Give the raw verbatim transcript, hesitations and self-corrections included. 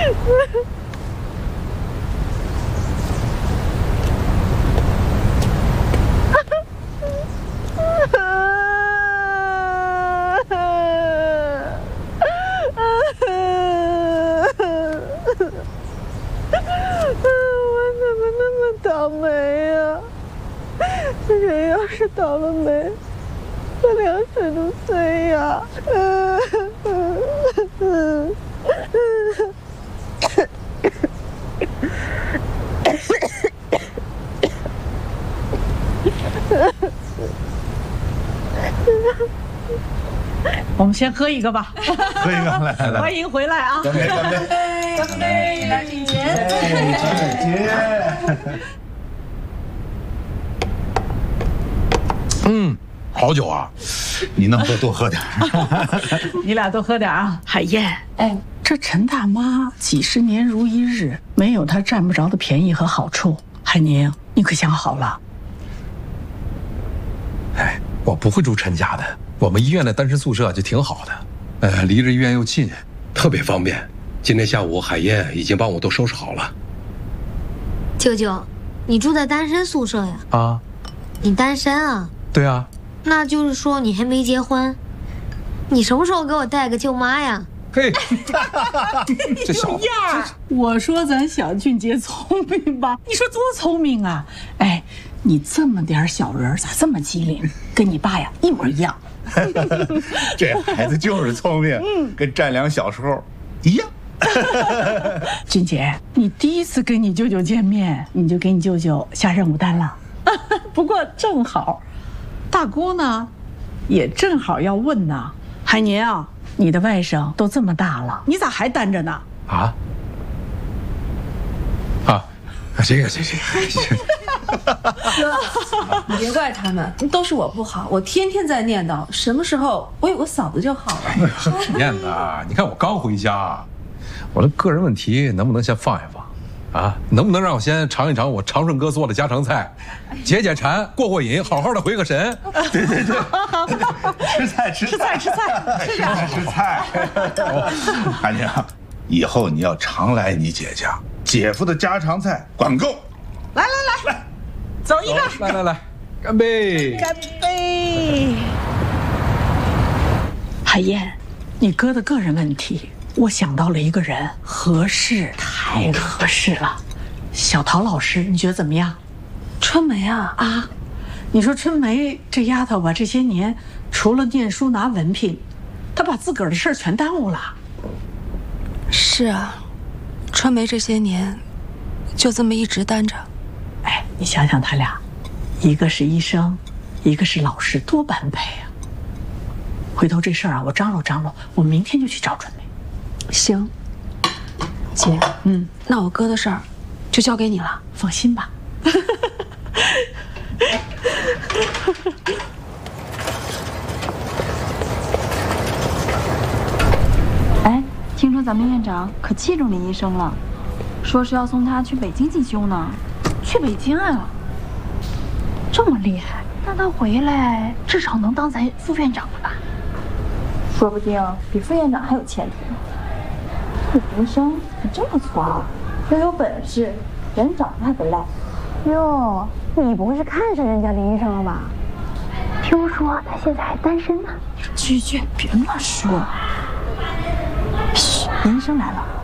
倒霉呀！人要是倒了霉，这凉水都碎呀！ 我们先喝一个吧。 喝一个，来来来， 欢迎回来啊！ 干杯！干杯！ 干杯！来敬节！ 节！ 嗯，好酒啊！ 你能喝多喝点。 你俩多喝点啊。海燕，哎，这陈大妈几十年如一日，没有她占不着的便宜和好处。海宁，你可想好了？ 哎，我不会住陈家的。我们医院的单身宿舍就挺好的，呃，离着医院又近，特别方便。今天下午海燕已经帮我都收拾好了。 舅舅，你住在单身宿舍呀？ 啊， 你单身啊？ 对啊。 那就是说你还没结婚？你什么时候给我带个舅妈呀？ 嘿，这小样儿！我说咱小俊杰聪明吧？你说多聪明啊！哎，你这么点小人咋这么机灵？跟你爸呀一模一样。 这孩子就是聪明，嗯，跟占良小时候一样。 俊杰，你第一次跟你舅舅见面，你就给你舅舅下任务单了。不过正好，大姑呢，也正好要问呢。海宁啊，你的外甥都这么大了，你咋还单着呢？ 啊？啊，这个这这个。 哥，你别怪他们，都是我不好，我天天在念叨，什么时候我有个嫂子就好了。 哎呀，燕子，你看我刚回家，我的个人问题能不能先放一放？啊，能不能让我先尝一尝我长顺哥做的家常菜，解解馋，过过瘾，好好的回个神？ 对对对，吃菜吃菜吃菜吃菜吃菜吃菜。海宁，以后你要常来你姐家，姐夫的家常菜管够。 来来来来，走一个， 来来来，干杯！ 干杯！海燕，你哥的个人问题，我想到了一个人，合适，太合适了。小陶老师，你觉得怎么样？ 春梅啊啊！你说春梅这丫头吧，这些年除了念书拿文凭，她把自个儿的事儿全耽误了。 是啊，春梅这些年就这么一直单着。 哎，你想想他俩，一个是医生，一个是老师，多般配啊！回头这事儿啊，我张罗张罗，我明天就去找春梅。 行，姐，嗯，那我哥的事儿就交给你了， 放心吧。 哎，听说咱们院长可器重林医生了，说是要送他去北京进修呢。去北京啊？这么厉害，那他回来至少能当咱副院长了吧？说不定比副院长还有前途呢。这医生可这么聪明，又有本事，人长得还不赖。 哟，你不会是看上人家林医生了吧？听说他现在还单身呢。 居居，别乱说。嘘，林医生来了。